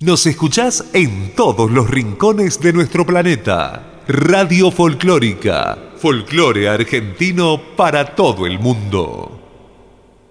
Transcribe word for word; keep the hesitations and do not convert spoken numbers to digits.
Nos escuchás en todos los rincones de nuestro planeta. Radio Folclórica, folclore argentino para todo el mundo.